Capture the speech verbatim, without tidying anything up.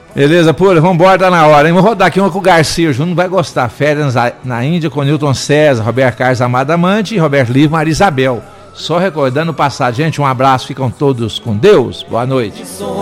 Beleza, Pura, vambora, tá na hora, hein? Vou rodar aqui uma com o Garcia Júnior, vai gostar. Férias na Índia com Newton César, Roberto Carlos Amado Amante e Roberto Livre, Maria Isabel. Só recordando o passado. Gente, um abraço, ficam todos com Deus. Boa noite.